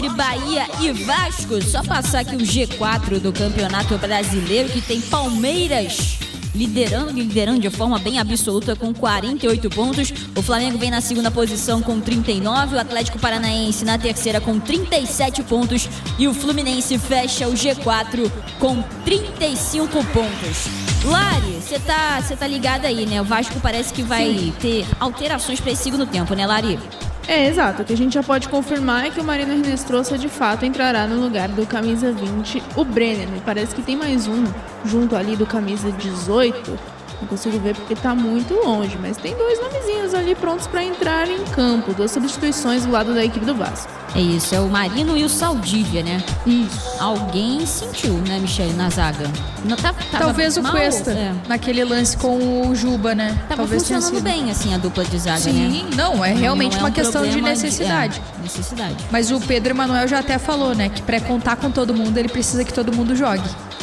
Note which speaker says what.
Speaker 1: entre Bahia e Vasco. Só passar aqui o G4 do Campeonato Brasileiro, que tem Palmeiras liderando de forma bem absoluta com 48 pontos. O Flamengo vem na segunda posição com 39, o Atlético Paranaense na terceira com 37 pontos e o Fluminense fecha o G4 com 35 pontos. Lari, você tá ligada aí, né? O Vasco parece que vai ter alterações para esse segundo tempo, né, Lari?
Speaker 2: Exato. O que a gente já pode confirmar é que o Marino Hinestrosa de fato entrará no lugar do camisa 20, o Brenner. Me parece que tem mais um junto ali do camisa 18. Não consigo ver porque tá muito longe, mas tem dois nomezinhos ali prontos para entrar em campo. 2 substituições do lado da equipe do Vasco.
Speaker 1: É isso, é o Marino e o Saldívia, né?
Speaker 2: Isso.
Speaker 1: Alguém sentiu, né, Michele, na zaga? Não,
Speaker 3: talvez o
Speaker 1: mal,
Speaker 3: Cuesta, naquele lance com o Juba, né?
Speaker 1: Tava
Speaker 3: talvez
Speaker 1: funcionando bem, assim, a dupla de zaga,
Speaker 3: Sim,
Speaker 1: né?
Speaker 3: Sim, não, é realmente uma questão de necessidade.
Speaker 1: Necessidade.
Speaker 3: Mas o Pedro Emanuel já até falou, né? Que para contar com todo mundo, ele precisa que todo mundo jogue.